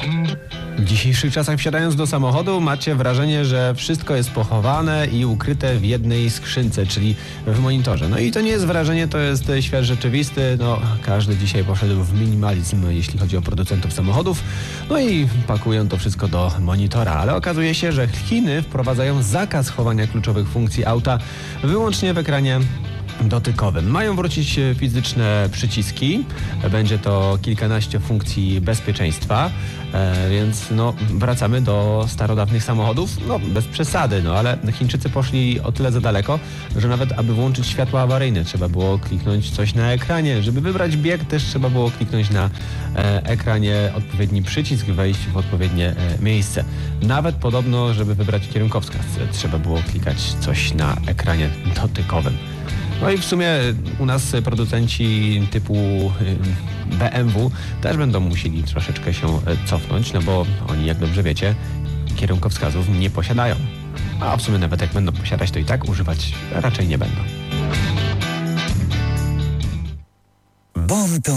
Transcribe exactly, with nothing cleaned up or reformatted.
W dzisiejszych czasach wsiadając do samochodu macie wrażenie, że wszystko jest pochowane i ukryte w jednej skrzynce, czyli w monitorze. No i to nie jest wrażenie, to jest świat rzeczywisty. No, każdy dzisiaj poszedł w minimalizm, jeśli chodzi o producentów samochodów. No i pakują to wszystko do monitora. Ale okazuje się, że Chiny wprowadzają zakaz chowania kluczowych funkcji auta wyłącznie w ekranie dotykowym. Mają wrócić fizyczne przyciski, będzie to kilkanaście funkcji bezpieczeństwa, e, więc no, wracamy do starodawnych samochodów, no bez przesady, no ale Chińczycy poszli o tyle za daleko, że nawet aby włączyć światło awaryjne trzeba było kliknąć coś na ekranie, żeby wybrać bieg też trzeba było kliknąć na e, ekranie odpowiedni przycisk, wejść w odpowiednie e, miejsce. Nawet podobno, żeby wybrać kierunkowskaz trzeba było klikać coś na ekranie dotykowym. No i w sumie u nas producenci typu B M W też będą musieli troszeczkę się cofnąć, no bo oni, jak dobrze wiecie, kierunkowskazów nie posiadają. A w sumie nawet jak będą posiadać, to i tak używać raczej nie będą. Bon to